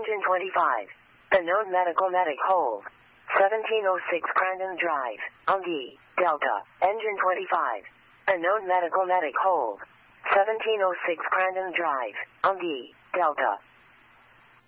Engine 25. Unknown medical medic hold. 1706 Crandon Drive, Ungi, Delta. Engine 25. Unknown medical medic hold. 1706 Crandon Drive, Ungi, Delta.